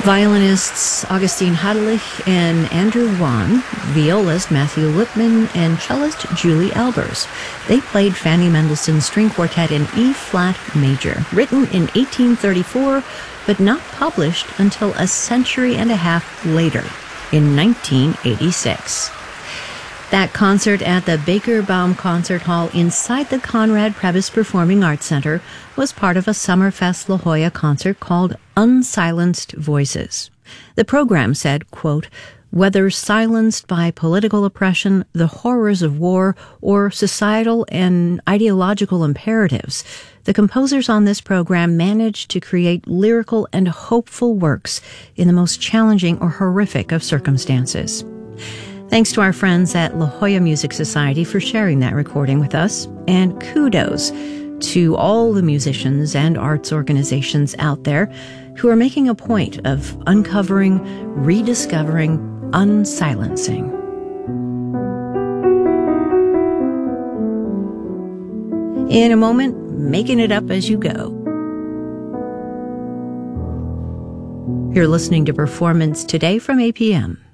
Violinists Augustine Hadelich and Andrew Wan, violist Matthew Lipman, and cellist Julie Albers. They played Fanny Mendelssohn's String Quartet in E-flat major, written in 1834, but not published until a century and a half later, in 1986. That concert at the Baker Baum Concert Hall inside the Conrad Prebys Performing Arts Center was part of a Summerfest La Jolla concert called Unsilenced Voices. The program said, quote, "Whether silenced by political oppression, the horrors of war, or societal and ideological imperatives, the composers on this program managed to create lyrical and hopeful works in the most challenging or horrific of circumstances." Thanks to our friends at La Jolla Music Society for sharing that recording with us, and kudos to all the musicians and arts organizations out there who are making a point of uncovering, rediscovering, unsilencing. In a moment, making it up as you go. You're listening to Performance Today from APM.